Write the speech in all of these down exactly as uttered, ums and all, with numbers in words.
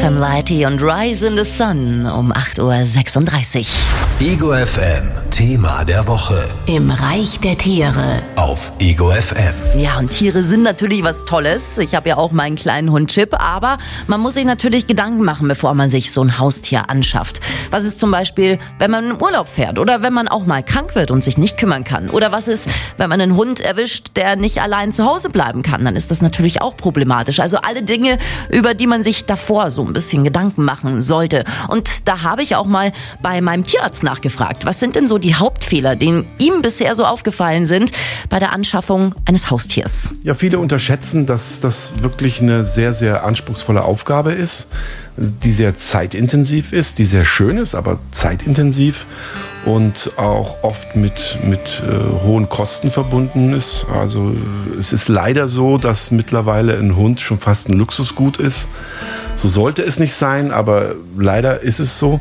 Sam Lighty und Rise in the Sun um acht Uhr sechsunddreißig. Ego F M, Thema der Woche. Im Reich der Tiere. Auf Ego F M. Ja, und Tiere sind natürlich was Tolles. Ich habe ja auch meinen kleinen Hund Chip, aber man muss sich natürlich Gedanken machen, bevor man sich so ein Haustier anschafft. Was ist zum Beispiel, wenn man in Urlaub fährt oder wenn man auch mal krank wird und sich nicht kümmern kann? Oder was ist, wenn man einen Hund erwischt, der nicht allein zu Hause bleiben kann? Dann ist das natürlich auch problematisch. Also alle Dinge, über die man sich davor so ein bisschen Gedanken machen sollte. Und da habe ich auch mal bei meinem Tierarzt nachgefragt. Was sind denn so die Hauptfehler, die ihm bisher so aufgefallen sind bei der Anschaffung eines Haustiers? Ja, viele unterschätzen, dass das wirklich eine sehr, sehr anspruchsvolle Aufgabe ist, die sehr zeitintensiv ist, die sehr schön ist, aber zeitintensiv und auch oft mit, mit äh, hohen Kosten verbunden ist. Also es ist leider so, dass mittlerweile ein Hund schon fast ein Luxusgut ist. So sollte es nicht sein, aber leider ist es so.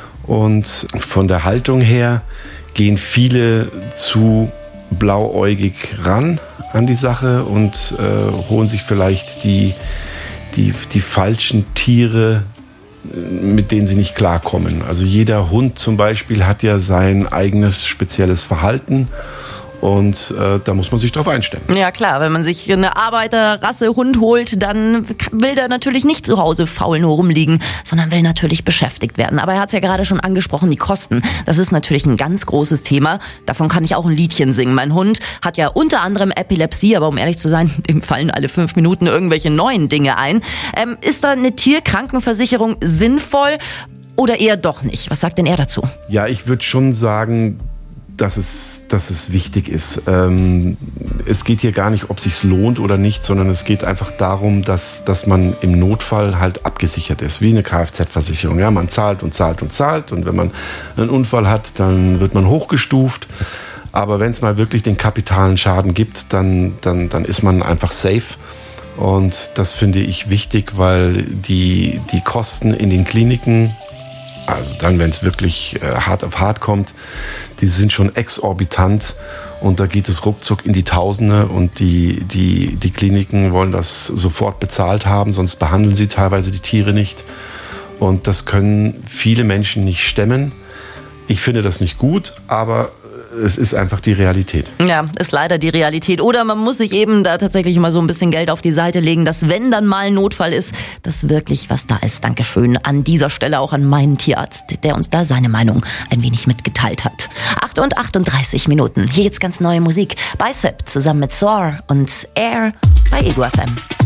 Und von der Haltung her gehen viele zu blauäugig ran an die Sache und äh, holen sich vielleicht die, die, die falschen Tiere, mit denen sie nicht klarkommen. Also jeder Hund zum Beispiel hat ja sein eigenes spezielles Verhalten. Und äh, da muss man sich drauf einstellen. Ja klar, wenn man sich eine Arbeiterrasse-Hund holt, dann will der natürlich nicht zu Hause faul nur rumliegen, sondern will natürlich beschäftigt werden. Aber er hat es ja gerade schon angesprochen, die Kosten. Das ist natürlich ein ganz großes Thema. Davon kann ich auch ein Liedchen singen. Mein Hund hat ja unter anderem Epilepsie, aber um ehrlich zu sein, dem fallen alle fünf Minuten irgendwelche neuen Dinge ein. Ähm, ist da eine Tierkrankenversicherung sinnvoll oder eher doch nicht? Was sagt denn er dazu? Ja, ich würde schon sagen, dass es, dass es wichtig ist. Ähm, es geht hier gar nicht, ob es sich lohnt oder nicht, sondern es geht einfach darum, dass, dass man im Notfall halt abgesichert ist, wie eine Kfz-Versicherung. Ja, man zahlt und zahlt und zahlt und wenn man einen Unfall hat, dann wird man hochgestuft. Aber wenn es mal wirklich den kapitalen Schaden gibt, dann, dann, dann ist man einfach safe. Und das finde ich wichtig, weil die, die Kosten in den Kliniken, also dann, wenn es wirklich äh, hart auf hart kommt, die sind schon exorbitant und da geht es ruckzuck in die Tausende und die, die, die Kliniken wollen das sofort bezahlt haben, sonst behandeln sie teilweise die Tiere nicht und das können viele Menschen nicht stemmen. Ich finde das nicht gut, aber es ist einfach die Realität. Ja, ist leider die Realität. Oder man muss sich eben da tatsächlich mal so ein bisschen Geld auf die Seite legen, dass wenn dann mal ein Notfall ist, dass wirklich was da ist. Dankeschön an dieser Stelle auch an meinen Tierarzt, der uns da seine Meinung ein wenig mitgeteilt hat. acht und achtunddreißig Minuten. Hier jetzt ganz neue Musik. Bicep zusammen mit Soar und Air bei Ego F M.